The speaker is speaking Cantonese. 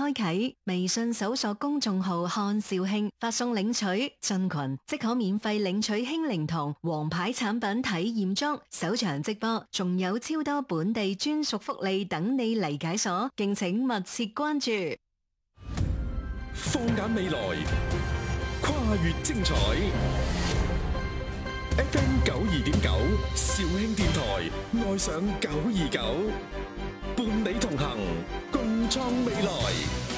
開啟，微信搜索公眾號漢兆慶，發送領取進群即可免費領取輕靈堂王牌產品體驗裝，首場直播仲有超多本地專屬福利等你嚟解鎖，敬請密切關注。 放眼未來，跨越精彩。FM 92.9兆慶電台愛上929，伴你同行，共創未來。